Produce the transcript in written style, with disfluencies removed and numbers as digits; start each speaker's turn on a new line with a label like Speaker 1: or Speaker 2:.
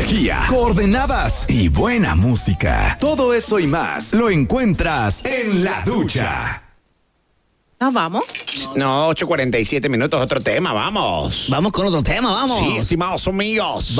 Speaker 1: energía, coordenadas y buena música. Todo eso y más lo encuentras en La Ducha.
Speaker 2: ¿Nos vamos?
Speaker 3: No, 8:47 minutos, otro tema, vamos.
Speaker 4: Vamos con otro tema, vamos.
Speaker 3: Sí, estimados amigos.